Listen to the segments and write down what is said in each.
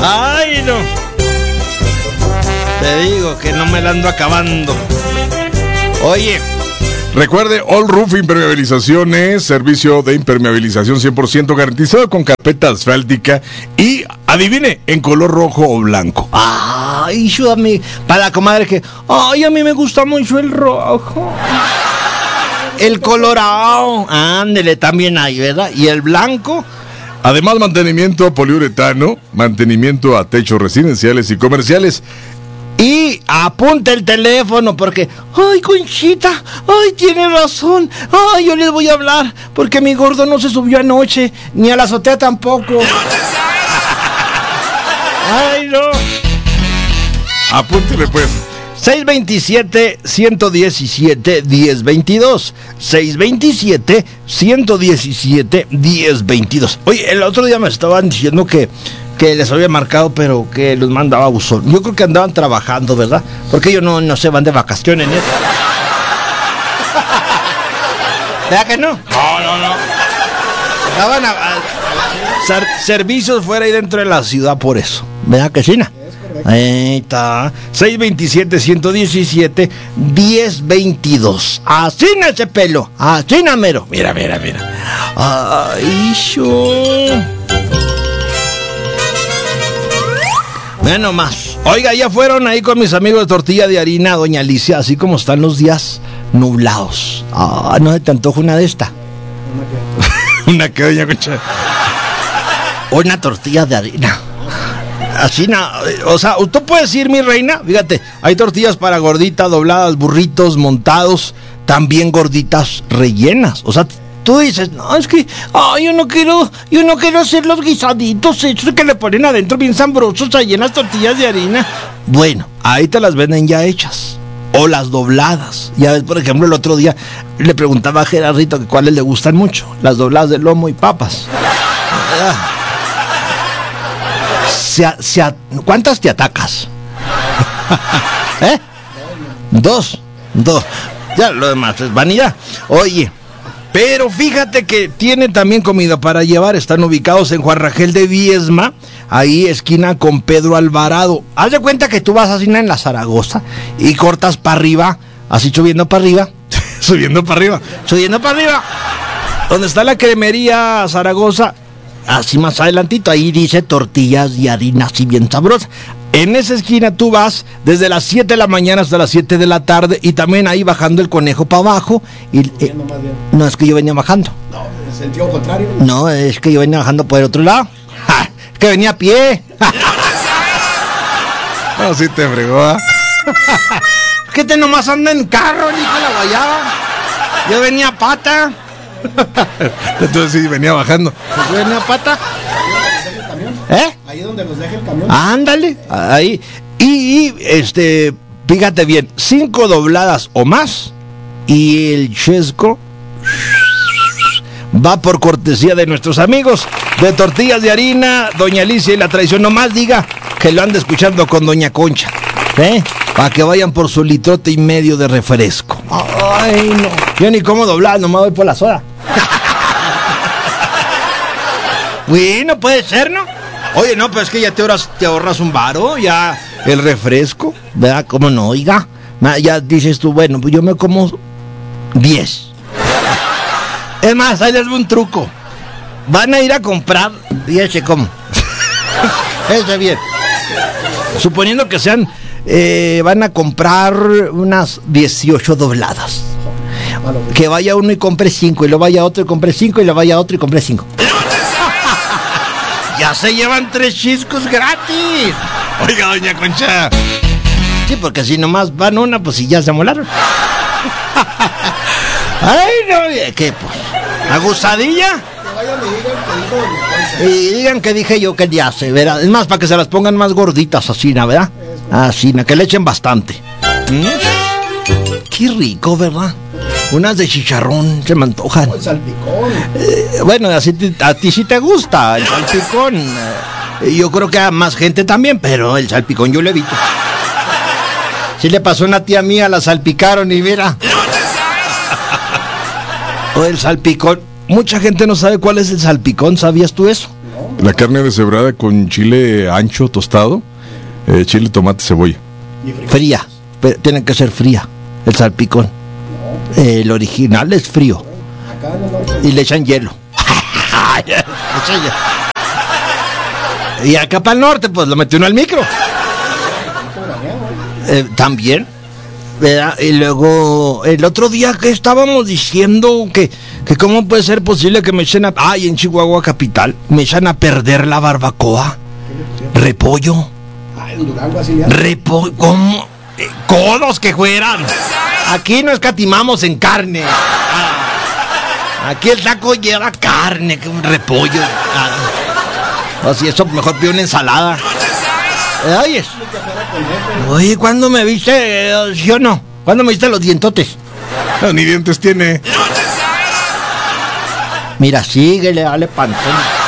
Ay, no. Te digo que no me la ando acabando. Oye. Recuerde, All Roof Impermeabilizaciones, servicio de impermeabilización 100% garantizado con carpeta asfáltica y, adivine, en color rojo o blanco. Ay, yo a mí, para la comadre que, ay, a mí me gusta mucho el rojo. El colorado, ándele, también hay, ¿verdad? Y el blanco. Además, mantenimiento a poliuretano, mantenimiento a techos residenciales y comerciales. Y apunta el teléfono porque, ay, Conchita, ay, tiene razón, ay, yo les voy a hablar porque mi gordo no se subió anoche, ni a la azotea tampoco. Ay, no. Apúntele pues. 627-117-1022. 627-117-1022. Oye, el otro día me estaban diciendo que les había marcado, pero que los mandaba buzón. Yo creo que andaban trabajando, ¿verdad? Porque ellos no se van de vacaciones, ¿eh? ¿Verdad que no? No. Estaban servicios fuera y dentro de la ciudad por eso. ¿Verdad que sí? Ahí está. 627-117-1022. Así no ese pelo. Así no mero. Mira. Ay, yo. Bueno, más. Oiga, ya fueron ahí con mis amigos de Tortilla de Harina, doña Alicia, así como están los días nublados. No se te antoja una de esta. ¿Una que, doña Concha? Una tortilla de harina. Así, o sea, tú puedes ir, mi reina, fíjate, hay tortillas para gorditas, dobladas, burritos, montados, también gorditas rellenas. O sea, tú dices, no, es que, yo no quiero hacer los guisaditos hechos que le ponen adentro bien sabrosos ahí en las tortillas de harina. Bueno, ahí te las venden ya hechas. O las dobladas. Ya ves, por ejemplo, el otro día le preguntaba a Gerardito que cuáles le gustan mucho. Las dobladas de lomo y papas. ¿Cuántas te atacas? ¿Eh? Dos. Ya lo demás es vanidad. Oye, pero fíjate que tienen también comida para llevar. Están ubicados en Juan Rangel de Viesma, ahí esquina con Pedro Alvarado. Haz de cuenta que tú vas así en la Zaragoza y cortas para arriba, así subiendo para arriba. Subiendo para arriba. Donde está la cremería Zaragoza, así más adelantito, ahí dice tortillas de harina así bien sabrosas. En esa esquina tú vas desde las 7 de la mañana hasta las 7 de la tarde y también ahí bajando el Conejo para abajo. No, es que yo venía bajando. No, en sentido contrario. No, es que yo venía bajando por el otro lado. Es que venía a pie. No, sí te fregó, ¿eh? ¿Qué te nomás anda en carro, hijo de la guayaba? Yo venía a pata. Entonces sí, venía bajando. Yo venía a pata. ¿Eh? Ahí donde los deje el camión. Ándale, ahí. Y fíjate bien, 5 dobladas o más y el chesco va por cortesía de nuestros amigos de Tortillas de Harina, doña Alicia y la Tradición. Nomás diga que lo anda escuchando con doña Concha, para que vayan por su litrote y medio de refresco. Ay, no. Yo ni como doblar, nomás voy por la soda. Bueno, puede ser, ¿no? Oye, no, pero es que ya te ahorras un varo, ya el refresco, ¿verdad? ¿Cómo no? Oiga, ya dices tú, bueno, pues yo me como 10. Es más, ahí les doy un truco. Van a ir a comprar, fíjate cómo. Está bien. Suponiendo que sean, van a comprar unas 18 dobladas. Que vaya uno y compre 5, y lo vaya otro y compre 5, y lo vaya otro y compre 5. Ya se llevan 3 chiscos gratis. Oiga, doña Concha. Sí, porque si nomás van una, pues si ya se amolaron. Ay, no, ¿qué pues? ¿Agusadilla? Que vayan y digan que dijo doña Concha. Y digan que dije yo que ya se, ¿verdad? Es más, para que se las pongan más gorditas, así, ¿verdad? Así, que le echen bastante. Qué rico, ¿verdad? Unas de chicharrón se me antojan. El salpicón. Bueno, así a ti sí te gusta el salpicón. Yo creo que a más gente también, pero el salpicón yo lo evito. Sí le pasó a una tía mía, la salpicaron y mira. O el salpicón. Mucha gente no sabe cuál es el salpicón, ¿sabías tú eso? La carne deshebrada con chile ancho tostado, chile, tomate, cebolla. Fría, pero tiene que ser fría, el salpicón. El original es frío. Acá en el norte. Y le echan hielo. Y acá para el norte, pues lo metió uno al micro. También, ¿verdad? Y luego, el otro día que estábamos diciendo que cómo puede ser posible que me echen ay, en Chihuahua capital, me echan a perder la barbacoa. Repollo. Ah, en Durango así ya. Repollo, ¿cómo? Codos que fueran. Aquí no escatimamos en carne. Aquí el taco lleva carne, que un repollo. O si eso, mejor pido una ensalada. Oye, ¿cuándo me viste? ¿Sí o no? ¿Cuándo me viste los dientotes? No, ni dientes tiene. Mira, síguele, dale pantón.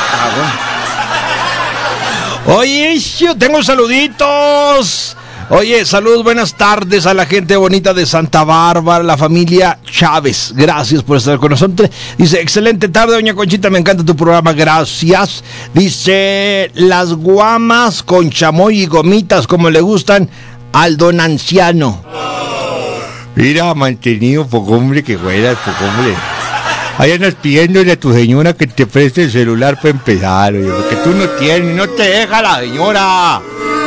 Oye, yo tengo saluditos. Oye, saludos, buenas tardes a la gente bonita de Santa Bárbara, la familia Chávez. Gracias por estar con nosotros. Dice, excelente tarde, doña Conchita, me encanta tu programa, gracias. Dice, las guamas con chamoy y gomitas, como le gustan al don anciano. Mira, mantenido, poco hombre, que fuera, poco hombre. Ahí andas pidiéndole a tu señora que te preste el celular para empezar, oye, porque tú no tienes, no te deja la señora.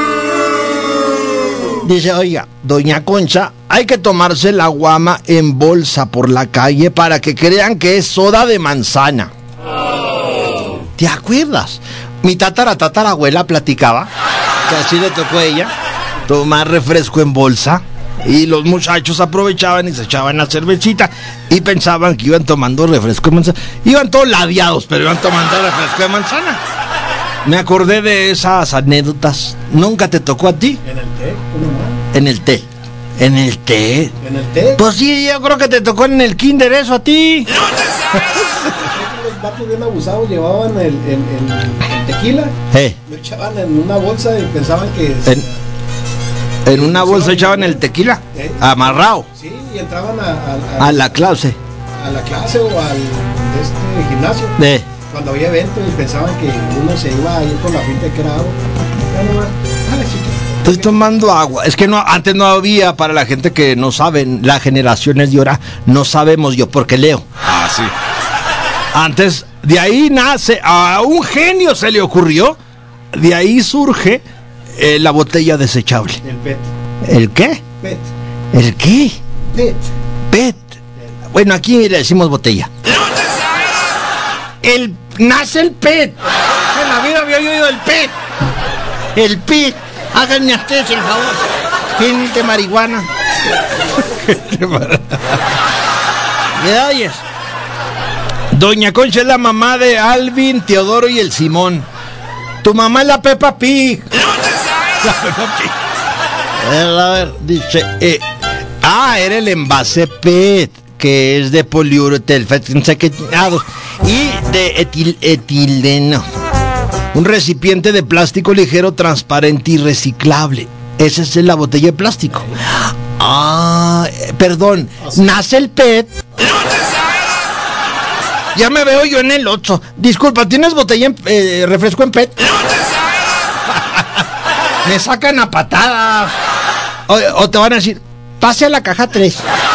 Dice, oiga, doña Concha, hay que tomarse la guama en bolsa por la calle para que crean que es soda de manzana. ¿Te acuerdas? Mi tatarabuela platicaba que así le tocó a ella tomar refresco en bolsa y los muchachos aprovechaban y se echaban la cervecita y pensaban que iban tomando refresco de manzana. Iban todos labiados, pero iban tomando refresco de manzana. Me acordé de esas anécdotas. ¿Nunca te tocó a ti? En el té, ¿cómo no? En el té. ¿En el té? En el té. Pues sí, yo creo que te tocó en el kinder eso a ti. Los vatos bien abusados llevaban el tequila, lo echaban en una bolsa y pensaban que... En una bolsa echaban el tequila, amarrado. Sí, y entraban a la clase. A la clase o al gimnasio. Cuando había eventos y pensaban que uno se iba a ir con la finta de que era agua. Estoy tomando agua. Es que no, antes no había, para la gente que no saben, las generaciones de ahora no sabemos, yo porque leo. Ah, sí. Antes, de ahí nace, a un genio se le ocurrió, de ahí surge la botella desechable. El PET. ¿El qué? PET. ¿El qué? PET. PET. Bueno, aquí le decimos botella. Nace el PET. En la vida había oído el PET. El PET. Háganme a ustedes el favor. Gente marihuana. ¿Me oyes? Doña Concha es la mamá de Alvin, Teodoro y el Simón. Tu mamá es la Peppa Pig. La Peppa Pig. A ver, dice, era el envase PET, que es de poliuretano y de etileno. Un recipiente de plástico ligero, transparente y reciclable. Esa es la botella de plástico. Perdón, nace el PET. Ya me veo yo en el 8. Disculpa, ¿tienes botella en refresco en PET? Me sacan a patadas. O te van a decir, pase a la caja 3.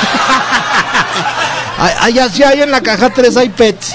Allá sí hay en la caja 3 hay PETs.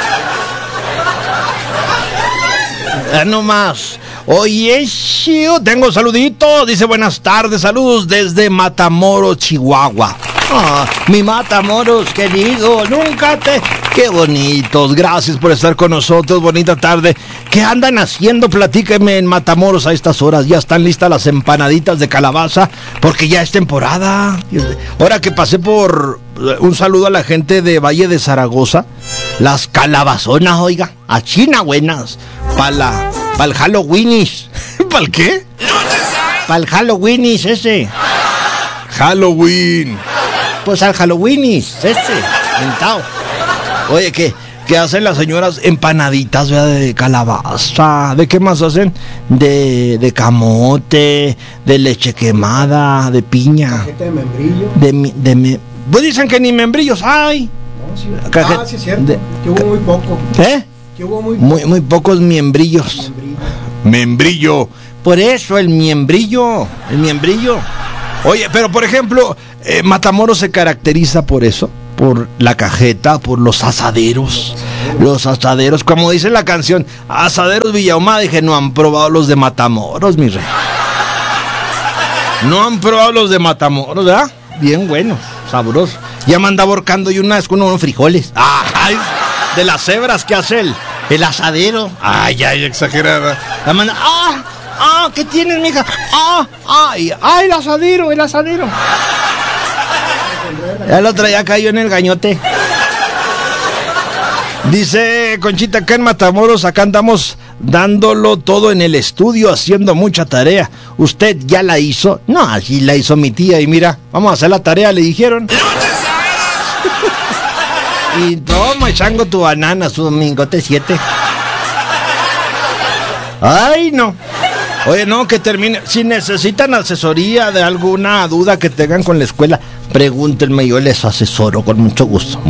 No más. Oye, tengo saluditos. Dice, buenas tardes, saludos desde Matamoros, Chihuahua. Mi Matamoros, querido, nunca te... Qué bonitos, gracias por estar con nosotros, bonita tarde. ¿Qué andan haciendo? Platíquenme en Matamoros a estas horas. Ya están listas las empanaditas de calabaza, porque ya es temporada. Ahora que pasé por... Un saludo a la gente de Valle de Zaragoza. Las calabazonas, oiga, a China buenas. Para el Halloweenis. ¿Para el qué? Para el Halloweenis ese. Halloween. Pues al Halloweenis, mentado. Oye, ¿qué hacen las señoras? Empanaditas, ¿verdad? De calabaza. ¿De qué más hacen? De camote, de leche quemada, de piña. Cajeta de membrillo. Pues dicen que ni membrillos hay. No, sí. Sí, es cierto. Que hubo muy poco. ¿Eh? Que hubo muy pocos miembrillos. Membrillo. Por eso el miembrillo. Oye, pero por ejemplo, Matamoros se caracteriza por eso, por la cajeta, por los asaderos. Los asaderos, como dice la canción, Asaderos Villahumada, dije, no han probado los de Matamoros, mi rey. No han probado los de Matamoros, ¿verdad? Bien buenos, sabrosos. Ya me andaba ahorcando y una vez con unos frijoles. ¡Ay! De las cebras que hace el asadero. Ay, exagerada. La manda, ¿qué tienes, mija? El asadero. El otro ya cayó en el gañote. Dice Conchita, acá en Matamoros, acá andamos dándolo todo en el estudio, haciendo mucha tarea. ¿Usted ya la hizo? No, así la hizo mi tía y mira, vamos a hacer la tarea, le dijeron. Y toma, chango, tu banana, su domingote 7. Ay, no. Oye, no, que termine. Si necesitan asesoría de alguna duda que tengan con la escuela, pregúntenme, yo les asesoro con mucho gusto.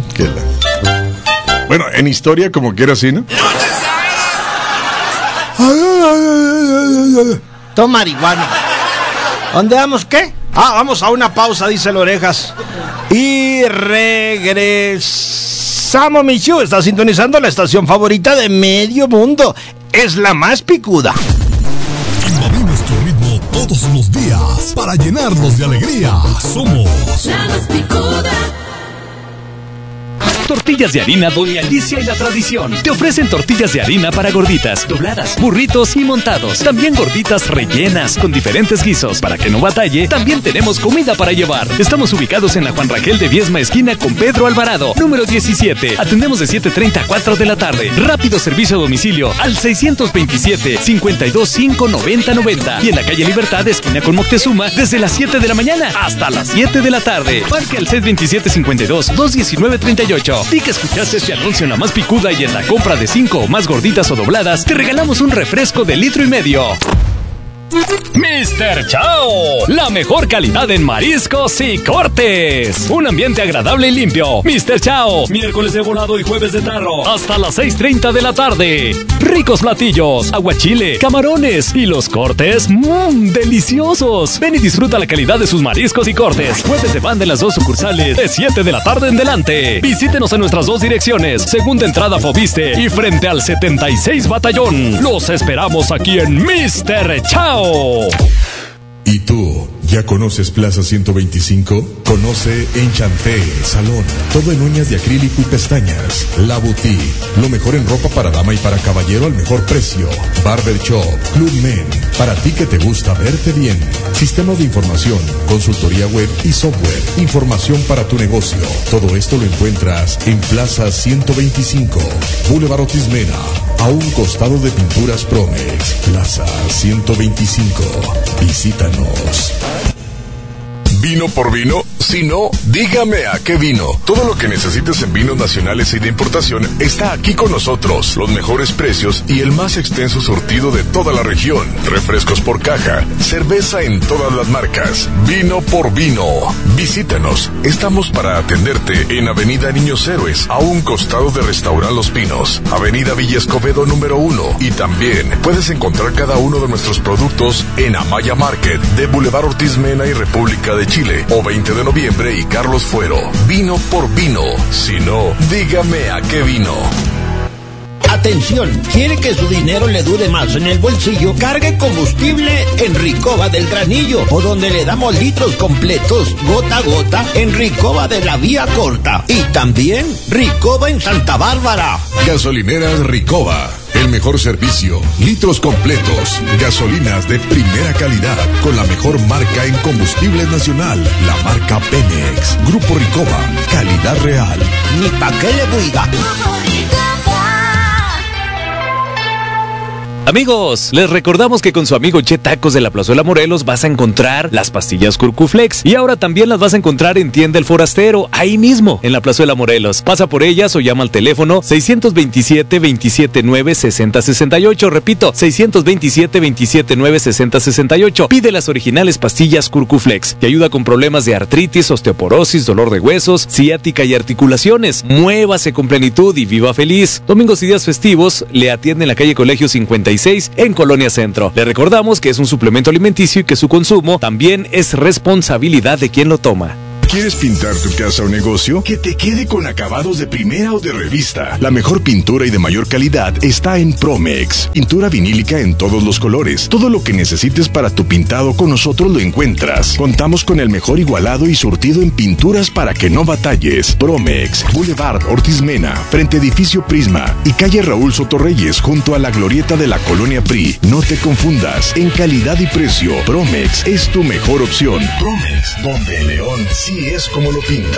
Bueno, en historia como quiera así, ¿no? Toma marihuana. ¿Dónde vamos qué? Vamos a una pausa, dice el Orejas. Y regresamos, Michu. Está sintonizando la estación favorita de medio mundo. Es la más picuda. Invadimos tu ritmo todos los días para llenarnos de alegría. Somos la más picuda. Tortillas de harina Doña Alicia y la Tradición. Te ofrecen tortillas de harina para gorditas, dobladas, burritos y montados. También gorditas rellenas con diferentes guisos. Para que no batalle, también tenemos comida para llevar. Estamos ubicados en la Juan Rangel de Viesma, esquina con Pedro Alvarado, número 17. Atendemos de 7:30 a 4 de la tarde. Rápido servicio a domicilio al 627-525-9090. Y en la calle Libertad, esquina con Moctezuma, desde las 7 de la mañana hasta las 7 de la tarde. Marque al 627-52-219-38. Di que escuchaste este anuncio en la más picuda y en la compra de 5 o más gorditas o dobladas, te regalamos un refresco de 1,5 litros. Mr. Chao, la mejor calidad en mariscos y cortes. Un ambiente agradable y limpio. Mr. Chao, miércoles de volado y jueves de tarro, hasta las 6:30 de la tarde. Ricos platillos, aguachile, camarones y los cortes, deliciosos. Ven y disfruta la calidad de sus mariscos y cortes. Jueves de banda en las 2 sucursales, de 7 de la tarde en delante. Visítenos en nuestras 2 direcciones, segunda entrada Fobiste y frente al 76 Batallón. Los esperamos aquí en Mr. Chao. ¿Y tú, ya conoces Plaza 125? Conoce Enchanté Salón. Todo en uñas de acrílico y pestañas. La Boutique. Lo mejor en ropa para dama y para caballero al mejor precio. Barber Shop. Club Men. Para ti que te gusta verte bien. Sistema de información. Consultoría web y software. Información para tu negocio. Todo esto lo encuentras en Plaza 125. Boulevard Otis Mena. A un costado de Pinturas Promex. Plaza 125. Visítanos. ¿Vino por vino? Si no, dígame a qué vino. Todo lo que necesites en vinos nacionales y de importación está aquí con nosotros. Los mejores precios y el más extenso surtido de toda la región. Refrescos por caja, cerveza en todas las marcas. Vino por vino. Visítanos. Estamos para atenderte en Avenida Niños Héroes, a un costado de Restaurant Los Pinos. Avenida Villa Escobedo número 1. Y también puedes encontrar cada uno de nuestros productos en Amaya Market de Boulevard Ortiz Mena y República de Chile, o 20 de noviembre y Carlos Fuero. Vino por vino. Si no, dígame a qué vino. Atención, ¿quiere que su dinero le dure más en el bolsillo? Cargue combustible en Ricoba del Granillo, o donde le damos litros completos, gota a gota, en Ricoba de la Vía Corta. Y también Ricoba en Santa Bárbara. Gasolineras Ricoba. El mejor servicio, litros completos, gasolinas de primera calidad, con la mejor marca en combustible nacional, la marca Pemex. Grupo Ricoba, calidad real. Ni pa' qué le diga. Amigos, les recordamos que con su amigo Che Tacos de la Plazuela Morelos vas a encontrar las pastillas Curcuflex y ahora también las vas a encontrar en Tienda El Forastero, ahí mismo, en la Plazuela Morelos. Pasa por ellas o llama al teléfono 627-279-6068. Repito, 627-279-6068. Pide las originales pastillas Curcuflex, que ayuda con problemas de artritis, osteoporosis, dolor de huesos, ciática y articulaciones. Muévase con plenitud y viva feliz. Domingos y días festivos le atiende en la calle Colegio 56 en Colonia Centro. Le recordamos que es un suplemento alimenticio y que su consumo también es responsabilidad de quien lo toma. ¿Quieres pintar tu casa o negocio? Que te quede con acabados de primera o de revista. La mejor pintura y de mayor calidad está en Promex. Pintura vinílica en todos los colores. Todo lo que necesites para tu pintado con nosotros lo encuentras. Contamos con el mejor igualado y surtido en pinturas para que no batalles. Promex, Boulevard Ortiz Mena, frente Edificio Prisma y calle Raúl Sotorreyes junto a la glorieta de la Colonia PRI. No te confundas, en calidad y precio, Promex es tu mejor opción. Promex, donde el león sí es como lo pinta.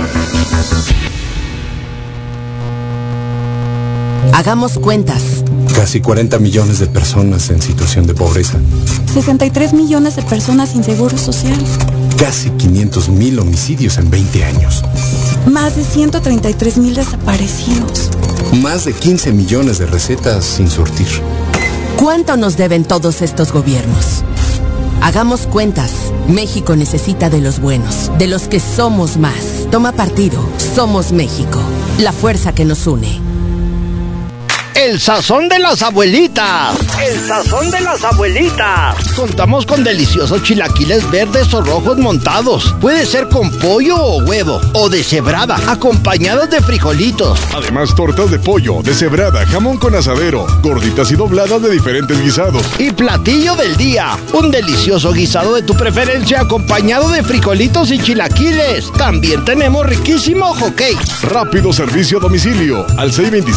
Hagamos cuentas. Casi 40 millones de personas en situación de pobreza. 63 millones de personas sin seguro social. Casi 500,000 homicidios en 20 años. Más de 133,000 desaparecidos. Más de 15 millones de recetas sin surtir. ¿Cuánto nos deben todos estos gobiernos? Hagamos cuentas. México necesita de los buenos, de los que somos más. Toma partido. Somos México. La fuerza que nos une. El sazón de las abuelitas. El sazón de las abuelitas. Contamos con deliciosos chilaquiles verdes o rojos montados. Puede ser con pollo o huevo, o deshebrada, acompañados de frijolitos. Además, tortas de pollo, deshebrada, jamón con asadero, gorditas y dobladas de diferentes guisados. Y platillo del día, un delicioso guisado de tu preferencia acompañado de frijolitos y chilaquiles. También tenemos riquísimo hot-cake. Rápido servicio a domicilio al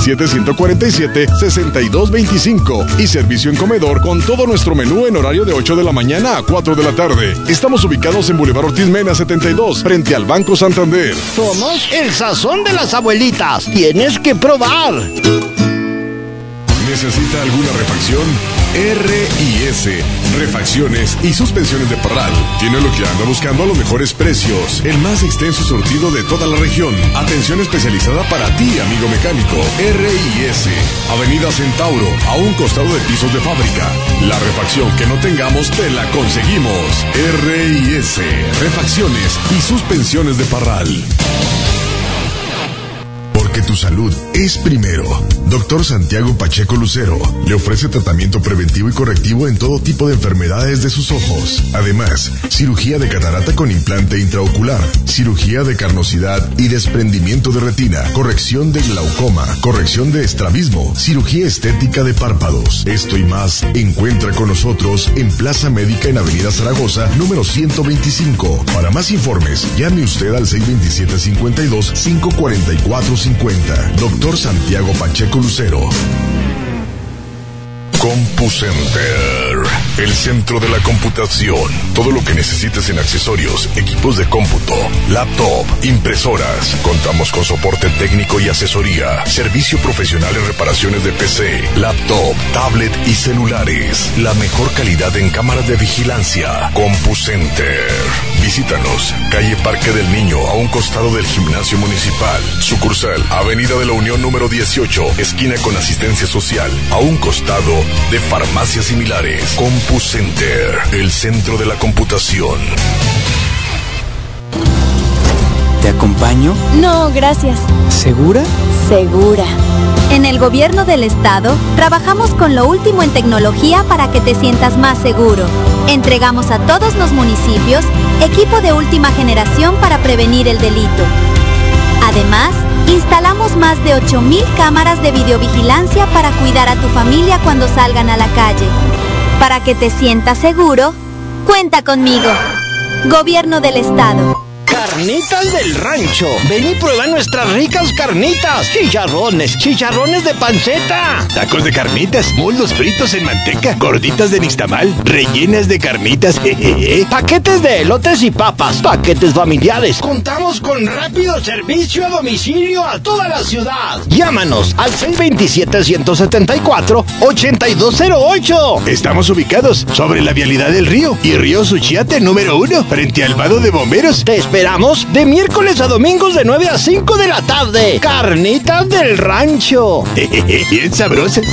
627-147-6225 y servicio en comedor con todo nuestro menú en horario de 8 de la mañana a 4 de la tarde. Estamos ubicados en Boulevard Ortiz Mena 72, frente al Banco Santander. Somos el sazón de las abuelitas. Tienes que probar. ¿Necesita alguna refacción? R&S, refacciones y suspensiones de Parral. Tiene lo que anda buscando a los mejores precios. El más extenso surtido de toda la región. Atención especializada para ti, amigo mecánico. R&S, Avenida Centauro, a un costado de pisos de fábrica. La refacción que no tengamos, te la conseguimos. R&S, refacciones y suspensiones de Parral. Porque tu salud es primero. Doctor Santiago Pacheco Lucero le ofrece tratamiento preventivo y correctivo en todo tipo de enfermedades de sus ojos. Además, cirugía de catarata con implante intraocular, cirugía de carnosidad y desprendimiento de retina, corrección de glaucoma, corrección de estrabismo, cirugía estética de párpados. Esto y más encuentra con nosotros en Plaza Médica en Avenida Zaragoza, número 125. Para más informes, llame usted al 627-52-544-50. Doctor Santiago Pacheco Lucero. CompuCenter, el centro de la computación. Todo lo que necesites en accesorios, equipos de cómputo, laptop, impresoras. Contamos con soporte técnico y asesoría. Servicio profesional en reparaciones de PC, laptop, tablet y celulares. La mejor calidad en cámaras de vigilancia. CompuCenter. Visítanos, calle Parque del Niño, a un costado del Gimnasio Municipal. Sucursal, Avenida de la Unión número 18, esquina con asistencia social, a un costado de farmacias similares. CompuCenter, el centro de la computación. ¿Te acompaño? No, gracias. ¿Segura? Segura. En el gobierno del estado, trabajamos con lo último en tecnología para que te sientas más seguro. Entregamos a todos los municipios equipo de última generación para prevenir el delito. Además, instalamos más de 8,000 cámaras de videovigilancia para cuidar a tu familia cuando salgan a la calle. Para que te sientas seguro, cuenta conmigo. Gobierno del Estado. Carnitas del Rancho. Ven y prueba nuestras ricas carnitas. Chicharrones de panceta. Tacos de carnitas, muslos fritos en manteca, gorditas de nixtamal, rellenas de carnitas. Paquetes de elotes y papas. Paquetes familiares. Contamos con rápido servicio a domicilio a toda la ciudad. Llámanos al 627-174-8208. Estamos ubicados sobre la vialidad del río y Río Suchiate número 1, frente al vado de bomberos. Te esperamos de miércoles a domingos de 9 a 5 de la tarde. Carnitas del Rancho. Bien sabrosas.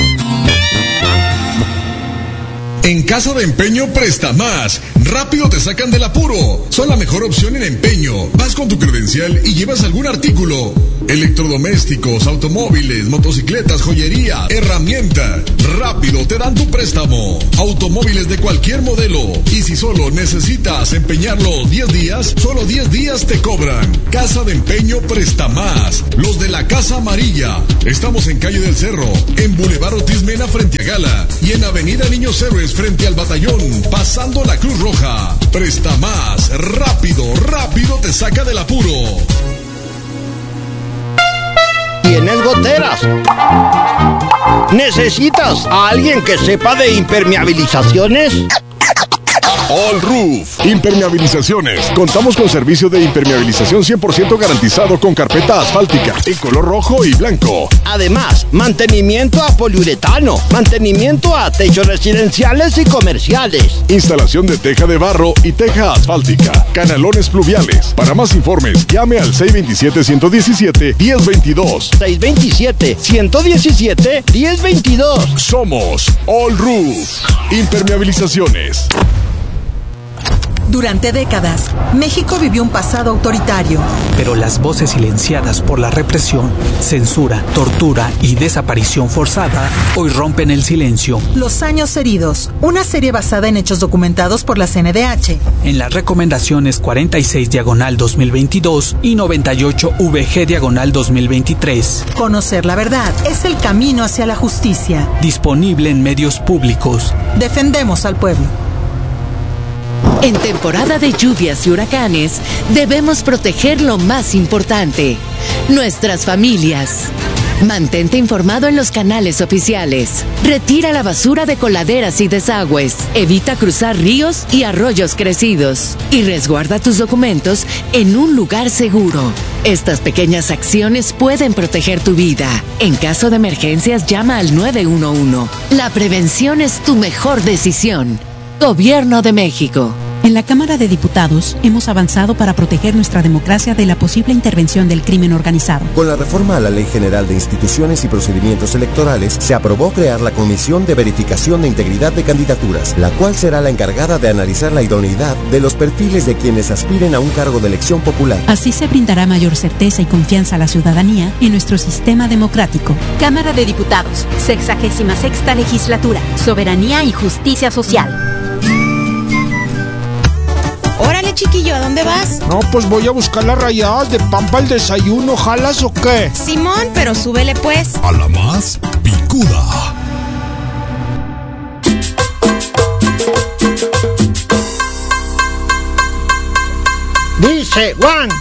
En Casa de Empeño Presta Más. Rápido te sacan del apuro. Son la mejor opción en empeño. Vas con tu credencial y llevas algún artículo. Electrodomésticos, automóviles, motocicletas, joyería, herramientas. Rápido te dan tu préstamo. Automóviles de cualquier modelo. Y si solo necesitas empeñarlo 10 días, solo 10 días te cobran. Casa de Empeño Presta Más. Los de la Casa Amarilla. Estamos en Calle del Cerro, en Boulevard Otis Mena frente a Gala y en Avenida Niños Héroes frente al Batallón, pasando la Cruz Roja. Presta Más. Rápido te saca del apuro. ¿Tienes goteras? ¿Necesitas a alguien que sepa de impermeabilizaciones? All Roof Impermeabilizaciones. Contamos con servicio de impermeabilización 100% garantizado con carpeta asfáltica en color rojo y blanco. Además, mantenimiento a poliuretano, mantenimiento a techos residenciales y comerciales. Instalación de teja de barro y teja asfáltica. Canalones pluviales. Para más informes, llame al 627-117-1022. 627-117-1022. Somos All Roof Impermeabilizaciones. Durante décadas, México vivió un pasado autoritario. Pero las voces silenciadas por la represión, censura, tortura y desaparición forzada hoy rompen el silencio. Los años heridos, una serie basada en hechos documentados por la CNDH. En las recomendaciones 46/2022 y 98/VG/2023. Conocer la verdad es el camino hacia la justicia. Disponible en medios públicos. Defendemos al pueblo. En temporada de lluvias y huracanes, debemos proteger lo más importante, nuestras familias. Mantente informado en los canales oficiales. Retira la basura de coladeras y desagües. Evita cruzar ríos y arroyos crecidos. Y resguarda tus documentos en un lugar seguro. Estas pequeñas acciones pueden proteger tu vida. En caso de emergencias, llama al 911. La prevención es tu mejor decisión. Gobierno de México. En la Cámara de Diputados hemos avanzado para proteger nuestra democracia de la posible intervención del crimen organizado. Con la reforma a la Ley General de Instituciones y Procedimientos Electorales, se aprobó crear la Comisión de Verificación de Integridad de Candidaturas, la cual será la encargada de analizar la idoneidad de los perfiles de quienes aspiren a un cargo de elección popular. Así se brindará mayor certeza y confianza a la ciudadanía en nuestro sistema democrático. Cámara de Diputados, 66ª Legislatura, Soberanía y Justicia Social. Órale, chiquillo, ¿a dónde vas? No, pues voy a buscar las rayadas de pan para el desayuno. ¿Jalas o qué? Simón, pero súbele pues. A la más picuda. Dice Juan.